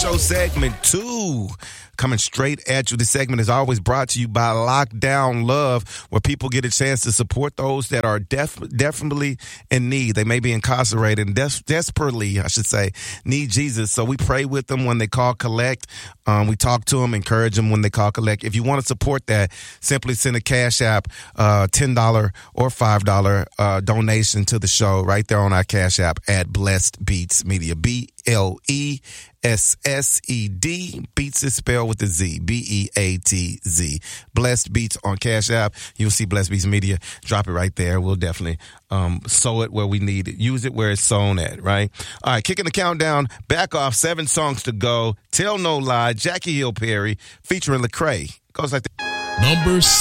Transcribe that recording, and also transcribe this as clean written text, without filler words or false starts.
Show segment 2. Coming straight at you. This segment is always brought to you by Lockdown Love, where people get a chance to support those that are definitely in need. They may be incarcerated and desperately, I should say, need Jesus. So we pray with them when they call collect. We talk to them, encourage them when they call collect. If you want to support that, simply send a Cash App, $10 or $5 donation to the show right there on our Cash App at Blessed Beats Media. BLESSED. Beats is spelled with a Z. BEATZ. Blessed Beats on Cash App. You'll see Blessed Beats Media. Drop it right there. We'll definitely sow it where we need it. Use it where it's sown at, right? All right, kicking the countdown. Back off. 7 songs to go. Tell No Lie. Jackie Hill Perry featuring Lecrae. Goes like this. Number 7.